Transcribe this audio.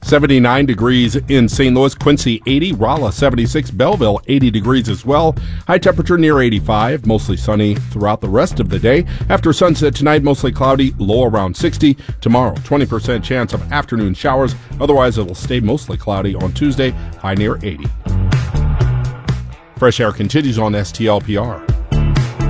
79 degrees in St. Louis, Quincy 80, Rolla 76, Belleville 80 degrees as well. High temperature near 85, mostly sunny throughout the rest of the day. After sunset tonight, mostly cloudy, low around 60. Tomorrow, 20% chance of afternoon showers. Otherwise, it'll stay mostly cloudy on Tuesday, high near 80. Fresh Air continues on STLPR.